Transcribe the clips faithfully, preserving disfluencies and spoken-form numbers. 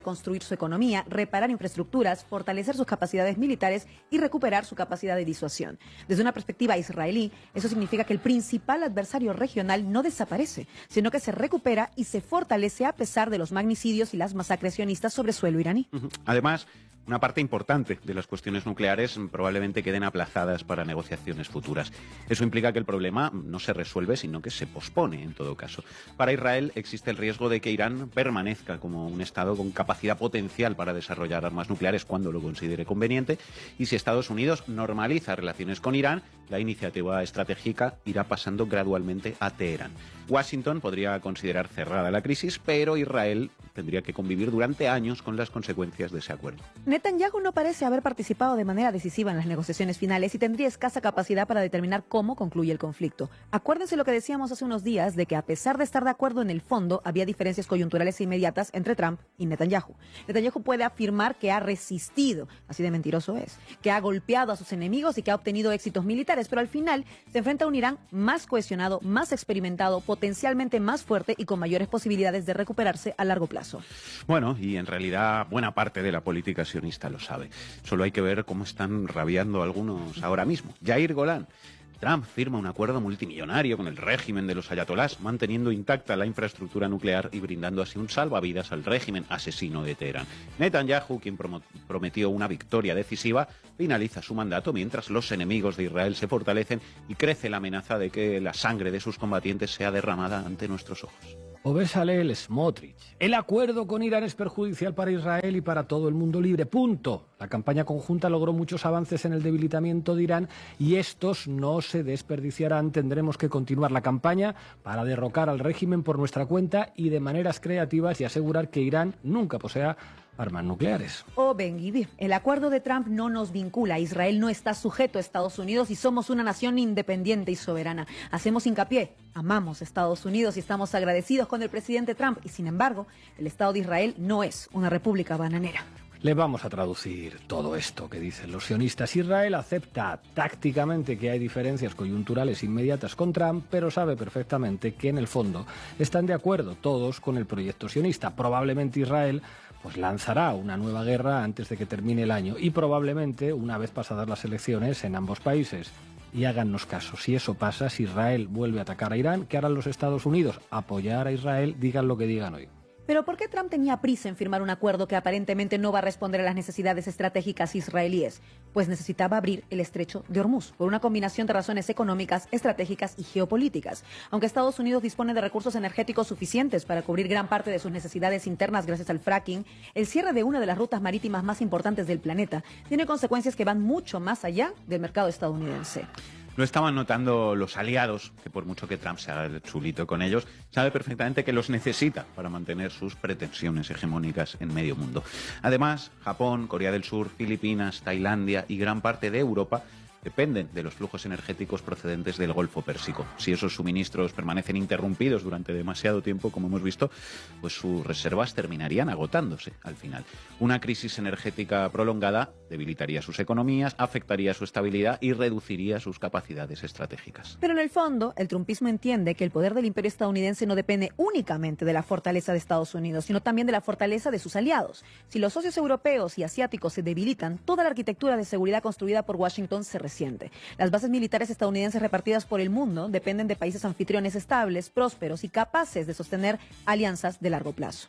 construir su economía, reparar infraestructuras, fortalecer sus capacidades militares y recuperar su capacidad de disuasión. Desde una perspectiva israelí, eso significa que el principal adversario regional no desaparece, sino que se recupera y se fortalece a pesar de los magnicidios y las masacres sionistas sobre suelo iraní. Además, una parte importante de las cuestiones nucleares probablemente queden aplazadas para negociaciones futuras. Eso implica que el problema no se resuelve, sino que se pospone en todo caso. Para Israel existe el riesgo de que Irán permanezca como un Estado con capacidad potencial para desarrollar armas nucleares cuando lo considere conveniente, y si Estados Unidos normaliza relaciones con Irán, la iniciativa estratégica irá pasando gradualmente a Teherán. Washington podría considerar cerrada la crisis, pero Israel tendría que convivir durante años con las consecuencias de ese acuerdo. Netanyahu no parece haber participado de manera decisiva en las negociaciones finales y tendría escasa capacidad para determinar cómo concluye el conflicto. Acuérdense lo que decíamos hace unos días de que a pesar de estar de acuerdo en el fondo, había diferencias coyunturales e inmediatas entre Trump y Netanyahu. Netanyahu puede afirmar que ha resistido, así de mentiroso es, que ha golpeado a sus enemigos y que ha obtenido éxitos militares, pero al final se enfrenta a un Irán más cohesionado, más experimentado, potencialmente más fuerte y con mayores posibilidades de recuperarse a largo plazo. Bueno, y en realidad buena parte de la política sionista lo sabe. Solo hay que ver cómo están rabiando algunos ahora mismo. Yair Golan. Trump firma un acuerdo multimillonario con el régimen de los ayatolás, manteniendo intacta la infraestructura nuclear y brindando así un salvavidas al régimen asesino de Teherán. Netanyahu, quien prometió una victoria decisiva, finaliza su mandato mientras los enemigos de Israel se fortalecen y crece la amenaza de que la sangre de sus combatientes sea derramada ante nuestros ojos. O Bezalel Smotrich. El acuerdo con Irán es perjudicial para Israel y para todo el mundo libre. Punto. La campaña conjunta logró muchos avances en el debilitamiento de Irán y estos no se desperdiciarán. Tendremos que continuar la campaña para derrocar al régimen por nuestra cuenta y de maneras creativas y asegurar que Irán nunca posea armas nucleares. O Ben-Gvir. El acuerdo de Trump no nos vincula. Israel no está sujeto a Estados Unidos y somos una nación independiente y soberana. Hacemos hincapié. Amamos a Estados Unidos y estamos agradecidos con el presidente Trump. Y sin embargo, el Estado de Israel no es una república bananera. Le vamos a traducir todo esto que dicen los sionistas. Israel acepta tácticamente que hay diferencias coyunturales inmediatas con Trump, pero sabe perfectamente que en el fondo están de acuerdo todos con el proyecto sionista. Probablemente Israel pues lanzará una nueva guerra antes de que termine el año y probablemente una vez pasadas las elecciones en ambos países. Y hágannos caso, si eso pasa, si Israel vuelve a atacar a Irán, ¿qué harán los Estados Unidos? Apoyar a Israel, digan lo que digan hoy. Pero ¿por qué Trump tenía prisa en firmar un acuerdo que aparentemente no va a responder a las necesidades estratégicas israelíes? Pues necesitaba abrir el estrecho de Hormuz, por una combinación de razones económicas, estratégicas y geopolíticas. Aunque Estados Unidos dispone de recursos energéticos suficientes para cubrir gran parte de sus necesidades internas gracias al fracking, el cierre de una de las rutas marítimas más importantes del planeta tiene consecuencias que van mucho más allá del mercado estadounidense. Lo estaban notando los aliados, que por mucho que Trump se haga el chulito con ellos, sabe perfectamente que los necesita para mantener sus pretensiones hegemónicas en medio mundo. Además, Japón, Corea del Sur, Filipinas, Tailandia y gran parte de Europa dependen de los flujos energéticos procedentes del Golfo Pérsico. Si esos suministros permanecen interrumpidos durante demasiado tiempo, como hemos visto, pues sus reservas terminarían agotándose al final. Una crisis energética prolongada debilitaría sus economías, afectaría su estabilidad y reduciría sus capacidades estratégicas. Pero en el fondo, el trumpismo entiende que el poder del imperio estadounidense no depende únicamente de la fortaleza de Estados Unidos, sino también de la fortaleza de sus aliados. Si los socios europeos y asiáticos se debilitan, toda la arquitectura de seguridad construida por Washington se resiente. Las bases militares estadounidenses repartidas por el mundo dependen de países anfitriones estables, prósperos y capaces de sostener alianzas de largo plazo.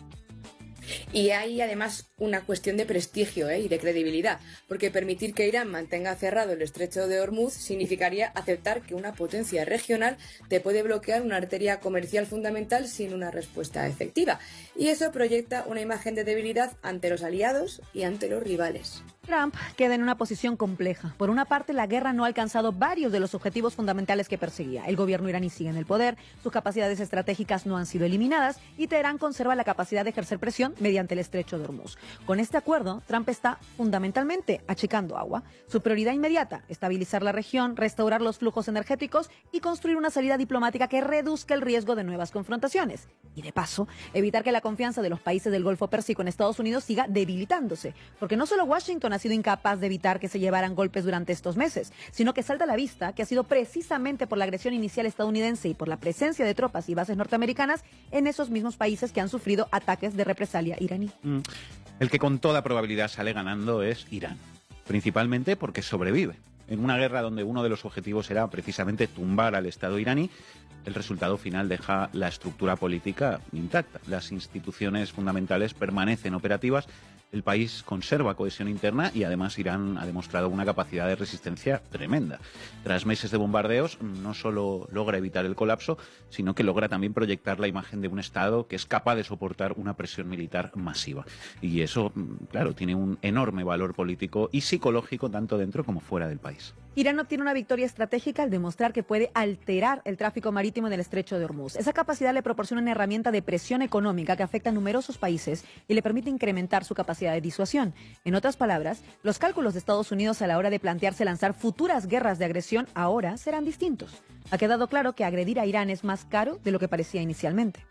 Y hay además una cuestión de prestigio ¿eh? y de credibilidad, porque permitir que Irán mantenga cerrado el estrecho de Hormuz significaría aceptar que una potencia regional te puede bloquear una arteria comercial fundamental sin una respuesta efectiva. Y eso proyecta una imagen de debilidad ante los aliados y ante los rivales. Trump queda en una posición compleja. Por una parte, la guerra no ha alcanzado varios de los objetivos fundamentales que perseguía. El gobierno iraní sigue en el poder, sus capacidades estratégicas no han sido eliminadas y Teherán conserva la capacidad de ejercer presión mediante el estrecho de Hormuz. Con este acuerdo, Trump está fundamentalmente achicando agua. Su prioridad inmediata, estabilizar la región, restaurar los flujos energéticos y construir una salida diplomática que reduzca el riesgo de nuevas confrontaciones. Y de paso, evitar que la confianza de los países del Golfo Pérsico en Estados Unidos siga debilitándose. Porque no solo Washington ha sido incapaz de evitar que se llevaran golpes durante estos meses, sino que salta a la vista que ha sido precisamente por la agresión inicial estadounidense y por la presencia de tropas y bases norteamericanas en esos mismos países que han sufrido ataques de represalia iraní. Mm. El que con toda probabilidad sale ganando es Irán, principalmente porque sobrevive. En una guerra donde uno de los objetivos era precisamente tumbar al Estado iraní, el resultado final deja la estructura política intacta. Las instituciones fundamentales permanecen operativas, el país conserva cohesión interna y además Irán ha demostrado una capacidad de resistencia tremenda. Tras meses de bombardeos, no solo logra evitar el colapso, sino que logra también proyectar la imagen de un Estado que es capaz de soportar una presión militar masiva. Y eso, claro, tiene un enorme valor político y psicológico tanto dentro como fuera del país. Irán obtiene una victoria estratégica al demostrar que puede alterar el tráfico marítimo en el estrecho de Hormuz. Esa capacidad le proporciona una herramienta de presión económica que afecta a numerosos países y le permite incrementar su capacidad de disuasión. En otras palabras, los cálculos de Estados Unidos a la hora de plantearse lanzar futuras guerras de agresión ahora serán distintos. Ha quedado claro que agredir a Irán es más caro de lo que parecía inicialmente.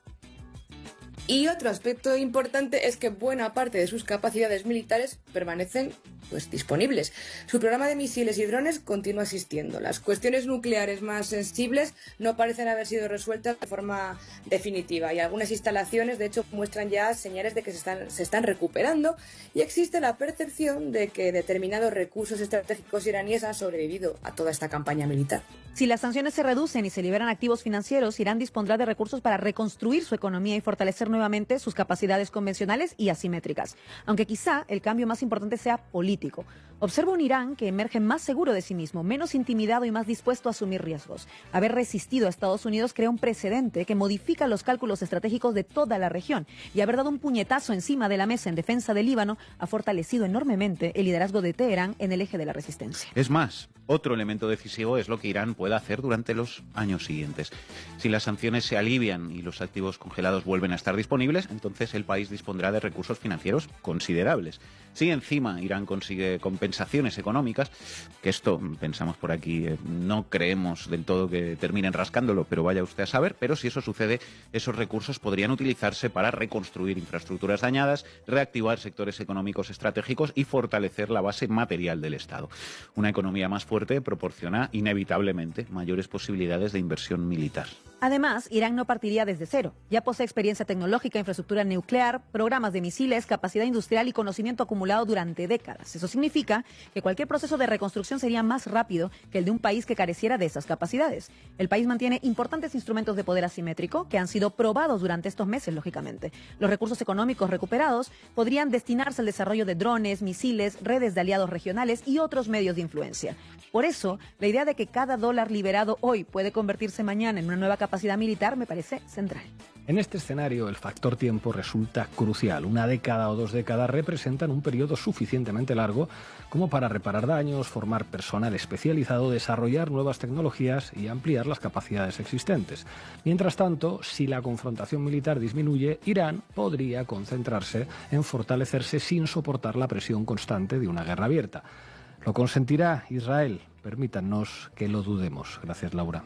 Y otro aspecto importante es que buena parte de sus capacidades militares permanecen pues, disponibles. Su programa de misiles y drones continúa existiendo. Las cuestiones nucleares más sensibles no parecen haber sido resueltas de forma definitiva y algunas instalaciones, de hecho, muestran ya señales de que se están, se están recuperando y existe la percepción de que determinados recursos estratégicos iraníes han sobrevivido a toda esta campaña militar. Si las sanciones se reducen y se liberan activos financieros, Irán dispondrá de recursos para reconstruir su economía y fortalecer nuevamente sus capacidades convencionales y asimétricas, aunque quizá el cambio más importante sea político. Observa un Irán que emerge más seguro de sí mismo, menos intimidado y más dispuesto a asumir riesgos. Haber resistido a Estados Unidos crea un precedente que modifica los cálculos estratégicos de toda la región y haber dado un puñetazo encima de la mesa en defensa del Líbano ha fortalecido enormemente el liderazgo de Teherán en el eje de la resistencia. Es más, otro elemento decisivo es lo que Irán pueda hacer durante los años siguientes. Si las sanciones se alivian y los activos congelados vuelven a estar disponibles, entonces el país dispondrá de recursos financieros considerables. Si encima Irán consigue compensaciones económicas, que esto, pensamos por aquí, eh, no creemos del todo que terminen rascándolo, pero vaya usted a saber, pero si eso sucede, esos recursos podrían utilizarse para reconstruir infraestructuras dañadas, reactivar sectores económicos estratégicos y fortalecer la base material del Estado. Una economía más fuerte proporciona inevitablemente mayores posibilidades de inversión militar. Además, Irán no partiría desde cero. Ya posee experiencia tecnológica, infraestructura nuclear, programas de misiles, capacidad industrial y conocimiento acumulado durante décadas. Eso significa que cualquier proceso de reconstrucción sería más rápido que el de un país que careciera de esas capacidades. El país mantiene importantes instrumentos de poder asimétrico que han sido probados durante estos meses, lógicamente. Los recursos económicos recuperados podrían destinarse al desarrollo de drones, misiles, redes de aliados regionales y otros medios de influencia. Por eso, la idea de que cada dólar liberado hoy puede convertirse mañana en una nueva capacidad militar me parece central. En este escenario, el factor tiempo resulta crucial. Una década o dos décadas representan un periodo suficientemente largo como para reparar daños, formar personal especializado, desarrollar nuevas tecnologías y ampliar las capacidades existentes. Mientras tanto, si la confrontación militar disminuye, Irán podría concentrarse en fortalecerse sin soportar la presión constante de una guerra abierta. ¿Lo consentirá Israel? Permítanos que lo dudemos. Gracias, Laura.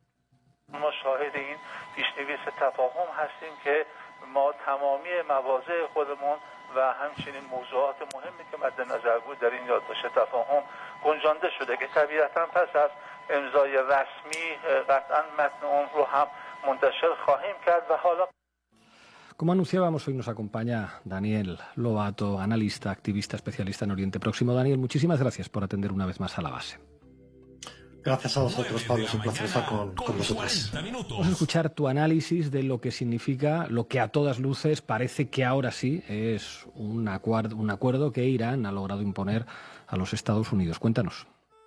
ما شاهد این پیش‌نویس تفاهم هستیم که ما تمامی مواضع خودمون و همچنین موضوعات مهمی که مد نظر بود در این یادداشت تفاهم گنجانده شده که طبیعتاً پس از امضای رسمی قطعاً متن اون رو هم منتشر خواهیم کرد و حالا Como anunciábamos, hoy nos acompaña Daniel Lobato, analista, activista, especialista en Oriente Próximo. Daniel, muchísimas gracias por atender una vez más a La Base. Gracias a vosotros, Pablo. Es un placer estar con, con vosotros. Vamos a escuchar tu análisis de lo que significa lo que a todas luces parece que ahora sí es un acuerdo, un acuerdo que Irán ha logrado imponer a los Estados Unidos. Cuéntanos.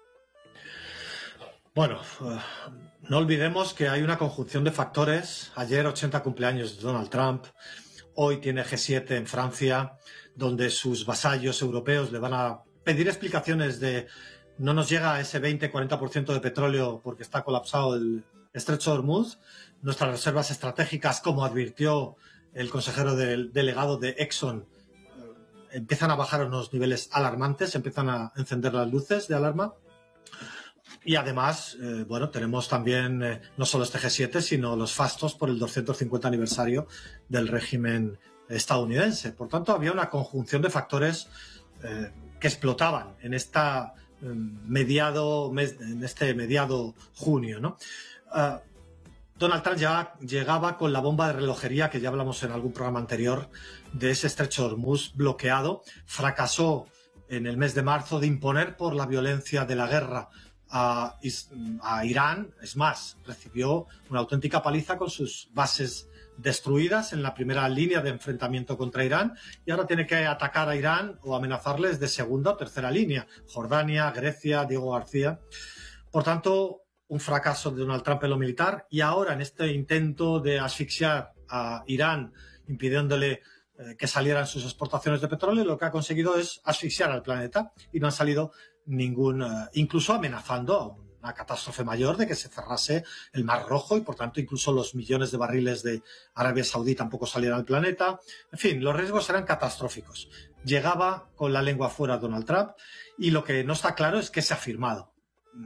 Bueno, uh, no olvidemos que hay una conjunción de factores. Ayer, ochenta cumpleaños de Donald Trump. Hoy tiene G siete en Francia, donde sus vasallos europeos le van a pedir explicaciones de no nos llega a ese veinte a cuarenta por ciento de petróleo porque está colapsado el estrecho de Hormuz. Nuestras reservas estratégicas, como advirtió el consejero del delegado de Exxon, empiezan a bajar a unos niveles alarmantes, empiezan a encender las luces de alarma. Y además, eh, bueno, tenemos también eh, no solo este G siete, sino los fastos por el doscientos cincuenta aniversario del régimen estadounidense. Por tanto, había una conjunción de factores eh, que que explotaban en esta mediado mes, en este mediado junio, ¿no? Uh, Donald Trump ya llegaba con la bomba de relojería que ya hablamos en algún programa anterior de ese estrecho de Hormuz bloqueado. Fracasó en el mes de marzo de imponer por la violencia de la guerra a, a Irán. Es más, recibió una auténtica paliza con sus bases destruidas en la primera línea de enfrentamiento contra Irán, y ahora tiene que atacar a Irán o amenazarles de segunda o tercera línea. Jordania, Grecia, Diego García. Por tanto, un fracaso de Donald Trump en lo militar, y ahora en este intento de asfixiar a Irán, impidiéndole eh, que salieran sus exportaciones de petróleo, lo que ha conseguido es asfixiar al planeta, y no ha salido ningún, eh, incluso amenazando a un una catástrofe mayor de que se cerrase el Mar Rojo y, por tanto, incluso los millones de barriles de Arabia Saudí tampoco salieran al planeta. En fin, los riesgos eran catastróficos. Llegaba con la lengua fuera Donald Trump, y lo que no está claro es qué se ha firmado.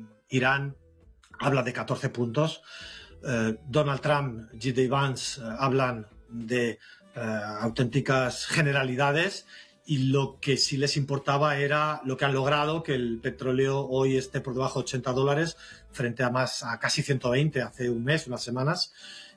Irán habla de catorce puntos. Eh, Donald Trump, J D Vance eh, hablan de eh, auténticas generalidades. Y lo que sí les importaba era lo que han logrado, que el petróleo hoy esté por debajo de ochenta dólares frente a más a casi ciento veinte hace un mes, unas semanas,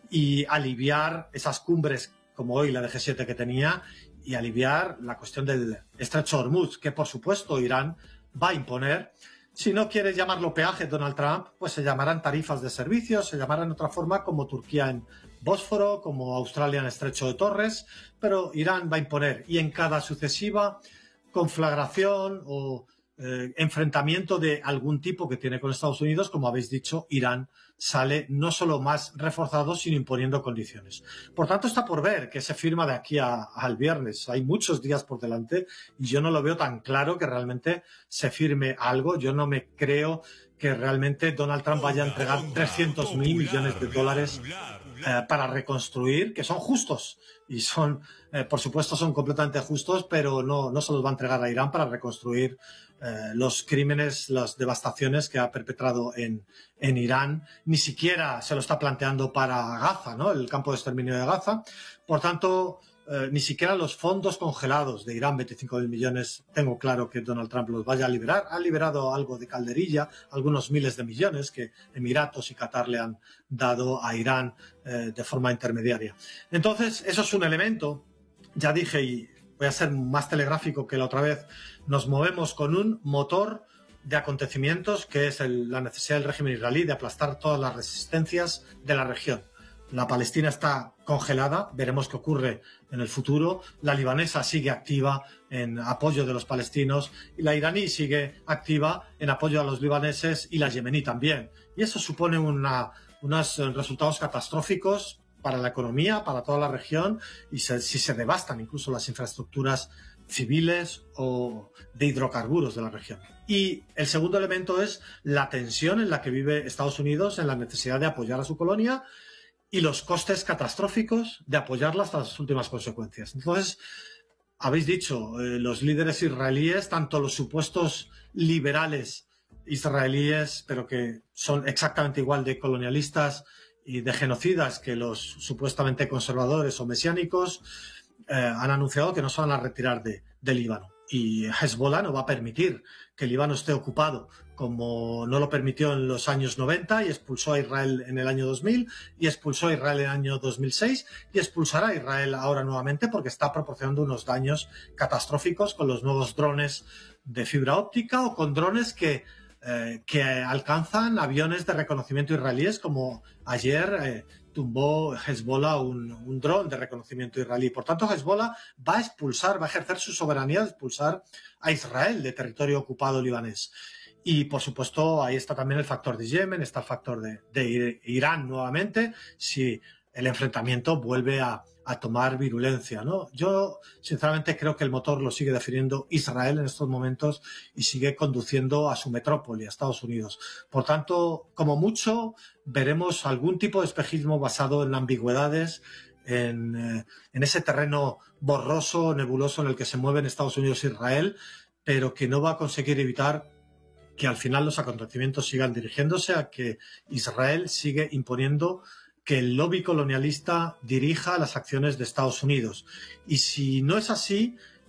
y aliviar esas cumbres como hoy la de G siete que tenía, y aliviar la cuestión del estrecho de Hormuz, que por supuesto Irán va a imponer. Si no quiere llamarlo peaje Donald Trump, pues se llamarán tarifas de servicios, se llamarán de otra forma, como Turquía en Bósforo, como Australia en Estrecho de Torres, pero Irán va a imponer, y en cada sucesiva conflagración o eh, enfrentamiento de algún tipo que tiene con Estados Unidos, como habéis dicho, Irán sale no solo más reforzado, sino imponiendo condiciones. Por tanto, está por ver qué se firma de aquí a, al viernes. Hay muchos días por delante y yo no lo veo tan claro que realmente se firme algo. Yo no me creo que realmente Donald Trump vaya a entregar trescientos mil millones de dólares eh, para reconstruir, que son justos y son, eh, por supuesto, son completamente justos, pero no, no se los va a entregar a Irán para reconstruir eh, los crímenes, las devastaciones que ha perpetrado en, en Irán. Ni siquiera se lo está planteando para Gaza, ¿no? El campo de exterminio de Gaza. Por tanto, Eh, ni siquiera los fondos congelados de Irán, veinticinco mil millones, tengo claro que Donald Trump los vaya a liberar. Ha liberado algo de calderilla, algunos miles de millones que Emiratos y Qatar le han dado a Irán eh, de forma intermediaria. Entonces, eso es un elemento. Ya dije, y voy a ser más telegráfico que la otra vez, nos movemos con un motor de acontecimientos que es el, la necesidad del régimen israelí de aplastar todas las resistencias de la región. La Palestina está congelada, veremos qué ocurre en el futuro. La libanesa sigue activa en apoyo de los palestinos y la iraní sigue activa en apoyo a los libaneses y la yemení también. Y eso supone una, unos resultados catastróficos para la economía, para toda la región, y se, si se devastan incluso las infraestructuras civiles o de hidrocarburos de la región. Y el segundo elemento es la tensión en la que vive Estados Unidos en la necesidad de apoyar a su colonia y los costes catastróficos de apoyarla hasta las últimas consecuencias. Entonces, habéis dicho, eh, los líderes israelíes, tanto los supuestos liberales israelíes, pero que son exactamente igual de colonialistas y de genocidas que los supuestamente conservadores o mesiánicos, eh, han anunciado que no se van a retirar de, de Líbano. Y Hezbollah no va a permitir que el Líbano esté ocupado, como no lo permitió en los años noventa y expulsó a Israel en el año dos mil y expulsó a Israel en el año dos mil seis y expulsará a Israel ahora nuevamente porque está proporcionando unos daños catastróficos con los nuevos drones de fibra óptica o con drones que, eh, que alcanzan aviones de reconocimiento israelíes, como ayer eh, tumbó Hezbollah un, un dron de reconocimiento israelí. Por tanto, Hezbollah va a expulsar, va a ejercer su soberanía de expulsar a Israel de territorio ocupado libanés. Y, por supuesto, ahí está también el factor de Yemen, está el factor de, de Irán nuevamente, si el enfrentamiento vuelve a, a tomar virulencia, ¿no? Yo, sinceramente, creo que el motor lo sigue definiendo Israel en estos momentos y sigue conduciendo a su metrópoli, a Estados Unidos. Por tanto, como mucho, veremos algún tipo de espejismo basado en ambigüedades, en, eh, en ese terreno borroso, nebuloso en el que se mueven Estados Unidos e Israel, pero que no va a conseguir evitar que al final los acontecimientos sigan dirigiéndose a que Israel sigue imponiendo que el lobby colonialista dirija las acciones de Estados Unidos. Y si no es así,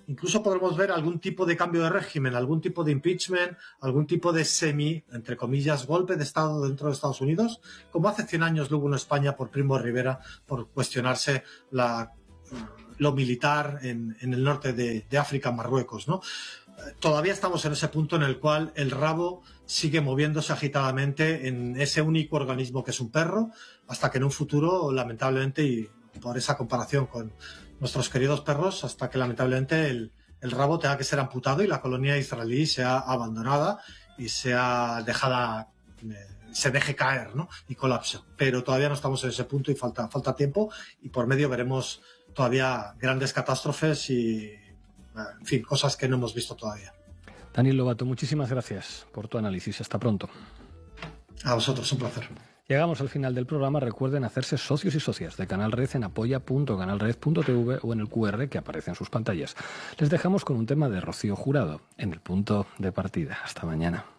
incluso podremos ver algún tipo de cambio de régimen, algún tipo de impeachment, algún tipo de semi, entre comillas, golpe de Estado dentro de Estados Unidos, como hace cien años lo hubo en España por Primo de Rivera, por cuestionarse la, lo militar en, en el norte de, de África, Marruecos, ¿no? Todavía estamos en ese punto en el cual el rabo sigue moviéndose agitadamente en ese único organismo que es un perro, hasta que en un futuro, lamentablemente, y por esa comparación con nuestros queridos perros, hasta que lamentablemente el, el rabo tenga que ser amputado y la colonia israelí sea abandonada y sea dejada, eh, se deje caer, ¿no? Y colapse. Pero todavía no estamos en ese punto y falta, falta tiempo, y por medio veremos todavía grandes catástrofes y, en fin, cosas que no hemos visto todavía. Daniel Lobato, muchísimas gracias por tu análisis. Hasta pronto. A vosotros, un placer. Llegamos al final del programa. Recuerden hacerse socios y socias de Canal Red en apoya punto canal red punto t v o en el cu erre que aparece en sus pantallas. Les dejamos con un tema de Rocío Jurado en el punto de partida. Hasta mañana.